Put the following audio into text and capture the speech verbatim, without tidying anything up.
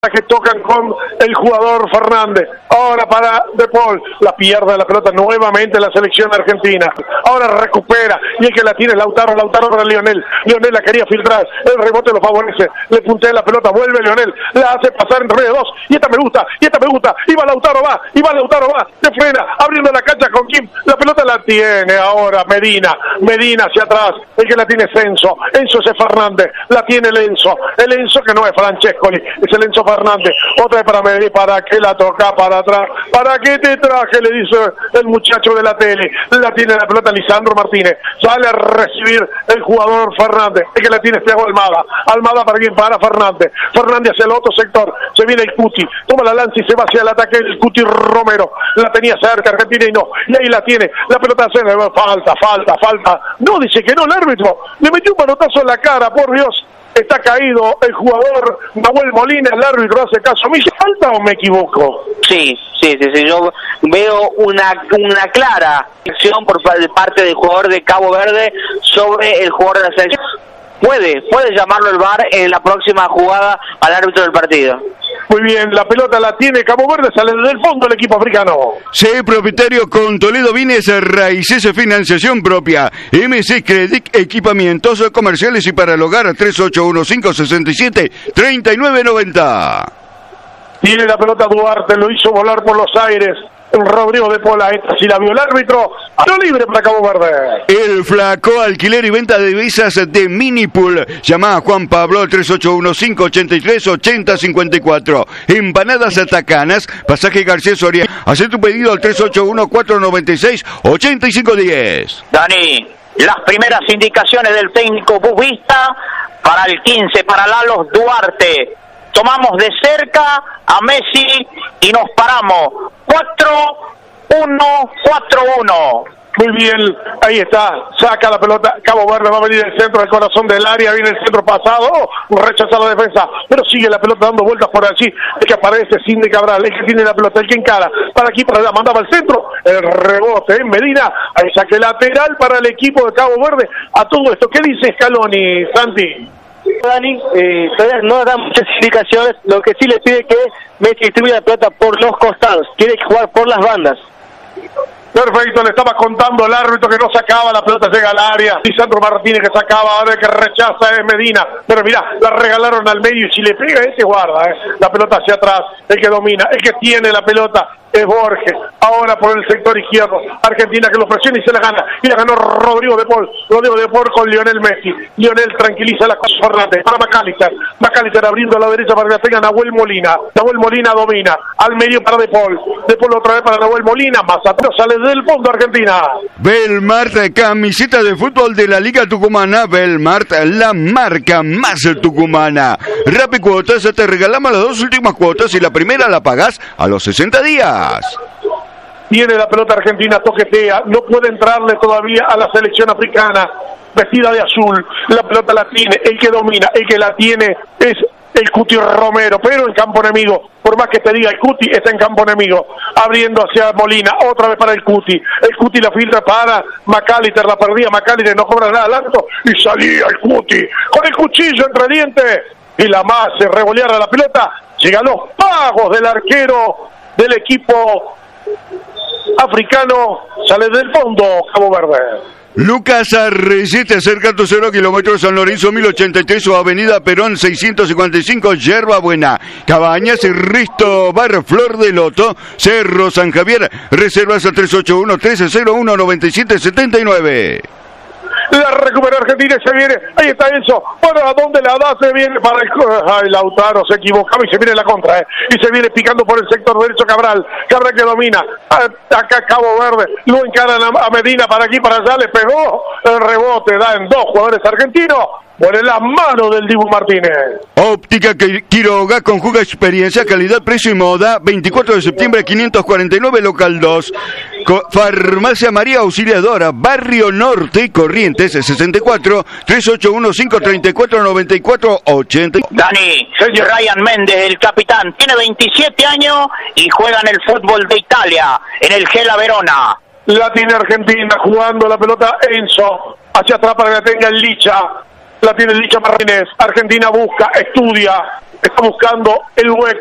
que tocan con el jugador Fernández. Ahora para De Paul, la pierde la pelota nuevamente la selección argentina. Ahora recupera y el que la tiene Lautaro, Lautaro para Lionel. Lionel la quería filtrar, el rebote lo favorece, le puntea la pelota, vuelve Lionel, la hace pasar entre dos y esta me gusta, y esta me gusta, y va Lautaro, va, y va Lautaro, va, de frena, abriendo la cancha con Kim, la pelota la tiene ahora Medina, Medina hacia atrás, el que la tiene es Enzo, Enzo es Fernández, la tiene el Enzo, el Enzo que no es Francescoli, es el Enzo Fernández, otra vez para Medina, para que la toca para atrás, para que te traje, le dice el muchacho de la tele, la tiene la pelota Lisandro Martínez, sale a recibir el jugador Fernández, el que la tiene Thiago Almada, Almada para quien, para Fernández, Fernández hacia el otro sector, se viene el Cuti, toma la lanza y se va hacia el ataque el Cuti Romero, la tenía cerca Argentina y no, y ahí la tiene, la pelota hace, falta, falta, falta, no, dice que no el árbitro, le metió un manotazo en la cara, por Dios. Está caído el jugador Nahuel Molina, el árbitro hace caso. ¿Me falta o me equivoco? Sí, sí, sí, sí. Yo veo una una clara acción por parte del jugador de Cabo Verde sobre el jugador de la selección. Puede, puede llamarlo el V A R en la próxima jugada al árbitro del partido. Muy bien, la pelota la tiene Cabo Verde, sale del fondo el equipo africano. Sí, propietario con Toledo Bienes Raíces, financiación propia. M C Credit, equipamientos comerciales y para el hogar, tres ocho uno cinco seis siete tres nueve nueve cero. Tiene la pelota Duarte, lo hizo volar por los aires. Rodrigo de Pola, esta si la vio el árbitro, no libre para Cabo Verde. El Flaco, alquiler y venta de divisas de Minipool. Llama a Juan Pablo tres ocho uno cinco ocho tres ocho cero cinco cuatro. Empanadas Atacanas, pasaje García Soria. Haz tu pedido al tres ocho uno cuatro nueve seis ocho cinco uno cero. Dani, las primeras indicaciones del técnico bubista para el quince, para Lalo Duarte. Tomamos de cerca a Messi y nos paramos. cuatro uno cuatro uno. Muy bien, ahí está, saca la pelota, Cabo Verde va a venir el centro, el corazón del área, viene el centro pasado, oh, rechaza la defensa, pero sigue la pelota dando vueltas por allí, el que aparece Cindy Cabral, el que tiene la pelota, el que encara, para aquí, para allá, mandaba al centro, el rebote en Medina, ahí saque lateral para el equipo de Cabo Verde. A todo esto, ¿qué dice Scaloni, Santi? Dani, eh, todavía no da muchas indicaciones, lo que sí le pide que Messi distribuya la pelota por los costados, quiere jugar por las bandas. Perfecto, le estaba contando el árbitro que no sacaba, la pelota llega al área, Lisandro Martínez que sacaba, ahora el que rechaza es Medina, pero mirá, la regalaron al medio y si le pega ese guarda, eh. la pelota hacia atrás, el que domina, el que tiene la pelota es Borges, ahora por el sector izquierdo, Argentina que lo presiona y se la gana, y la ganó Rodrigo de Paul, Rodrigo de Paul con Lionel Messi, Lionel tranquiliza la cosa Fernández, para McAllister, McAllister abriendo a la derecha para que la tenga Nahuel Molina, Nahuel Molina domina, al medio para De Paul, De Paul otra vez para Nahuel Molina, más atrás sale del fondo Argentina. Belmart, camiseta de fútbol de la Liga Tucumana, Belmart, la marca más tucumana. Rappi Cuotas, te regalamos las dos últimas cuotas y la primera la pagás a los sesenta días. Tiene la pelota Argentina, toquetea, no puede entrarle todavía a la selección africana, vestida de azul, la pelota la tiene, el que domina, el que la tiene es el Cuti Romero, pero en campo enemigo, por más que te diga el Cuti, está en campo enemigo, abriendo hacia Molina, otra vez para el Cuti, el Cuti la filtra para McAllister, la perdía McAllister, no cobra nada alto, y salía el Cuti, con el cuchillo entre dientes, y la más se revoleara la pelota, llegan los pagos del arquero del equipo africano, sale del fondo Cabo Verde. Lucas Arrecete, cerca a tu cero kilómetros San Lorenzo mil ochenta y tres o Avenida Perón seiscientos cincuenta y cinco, Yerba Buena, Cabañas, Risto Bar, Flor de Loto, Cerro San Javier, reservas al tres ocho uno tres cero uno nueve siete siete nueve. La recupera Argentina y se viene, ahí está Enzo, ¿para dónde la da? Se viene para el... Ay, Lautaro se equivocaba y se viene la contra, ¿eh? Y se viene picando por el sector derecho Cabral, Cabral que domina, acá Cabo Verde, lo encaran a Medina, para aquí, para allá, le pegó, el rebote da en dos jugadores argentinos, por la mano del Dibu Martínez. Óptica Quiroga, conjuga experiencia, calidad, precio y moda. veinticuatro de septiembre, quinientos cuarenta y nueve, local dos. Co- Farmacia María Auxiliadora, Barrio Norte, Corrientes, sesenta y cuatro, tres ocho uno cinco tres cuatro nueve cuatro ocho. Dani, Ryan Méndez, el capitán, tiene veintisiete años y juega en el fútbol de Italia, en el Gela Verona. La tiene Argentina, jugando la pelota Enzo, hacia atrás para que la tenga el Licha. La tiene Licha Martínez. Argentina busca, estudia, está buscando el hueco.